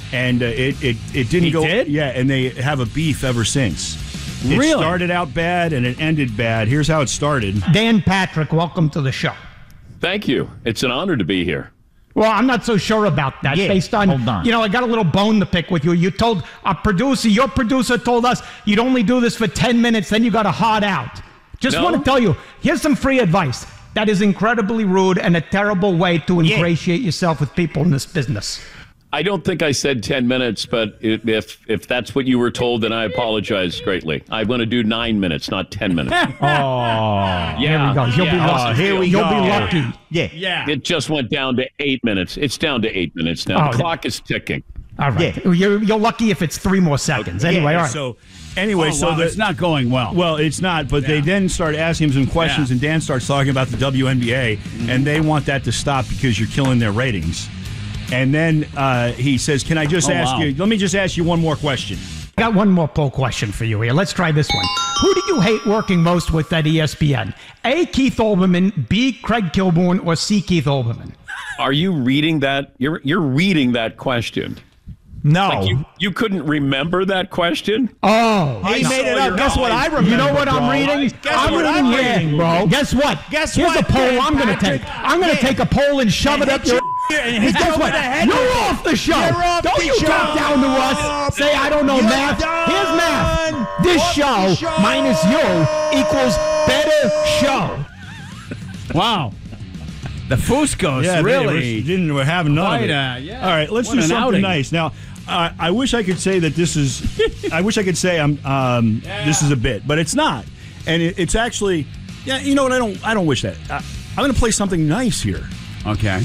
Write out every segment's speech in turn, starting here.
and it didn't go. Did? Yeah, and they have a beef ever since. It Really? started out bad and it ended bad. Here's how it started. Dan Patrick, welcome to the show. Thank you. It's an honor to be here. Well, I'm not so sure about that. Yeah, Based on, hold on. I got a little bone to pick with you. You told your producer told us you'd only do this for 10 minutes, then you got to hard out. Just No. want to tell you, here's some free advice. That is incredibly rude and a terrible way to ingratiate yourself with people in this business. I don't think I said 10 minutes, but if that's what you were told, then I apologize greatly. I want to do 9 minutes, not 10 minutes. Here we go. You'll be lucky. Here we You'll go. be lucky. Yeah. It just went down to 8 minutes. It's down to 8 minutes now. Oh, The clock is ticking. All right. You're lucky if it's 3 more seconds. Anyway, all right. So It's not going well. Well, it's not, but they then start asking him some questions, and Dan starts talking about the WNBA, and they want that to stop because you're killing their ratings. And then he says, "Can I just ask you? Let me just ask you one more question." I got one more poll question for you here. Let's try this one. Who do you hate working most with at ESPN? A, Keith Olbermann, B, Craig Kilborn, or C, Keith Olbermann? Are you reading that? You're reading that question. No. Like you couldn't remember that question? Oh. He made it up. Guess what I remember? You know what I'm reading? Guess what I'm reading, bro? Guess what? Guess Here's what, a poll Dan I'm going to Patrick? take. I'm going to take a poll and shove it up your... And Hey, guess what? You're off the show. You're off Don't the you show. talk down to us. Say I don't know You're math. done. Here's math. This Off show the show. minus you equals better show. Wow. The Fuscos Yeah, really. we're having none of Quite it. yeah. All right, let's What do an something outing. nice now. I wish I could say that this is. I wish I could say this is a bit, but it's not. And it's actually. Yeah, you know what? I don't wish that. I'm going to play something nice here. Okay.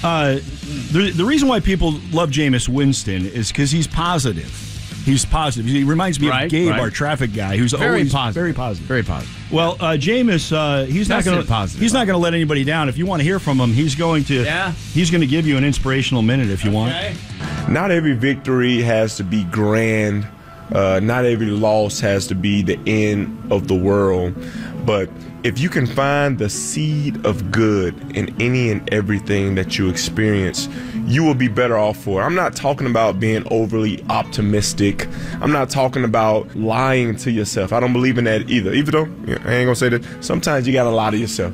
The reason why people love Jameis Winston is because he's positive. He's positive. He reminds me of Gabe, our traffic guy, who's Very always positive. very positive. Very positive. Well, Jameis, he's not That's going positive. He's not going to let anybody down. If you want to hear from him, he's going to. Yeah. He's going to give you an inspirational minute if you want. Not every victory has to be grand. Not every loss has to be the end of the world. But if you can find the seed of good in any and everything that you experience, you will be better off for it. I'm not talking about being overly optimistic. I'm not talking about lying to yourself. I don't believe in that either. Even though, I ain't going to say that, sometimes you got to lie to yourself.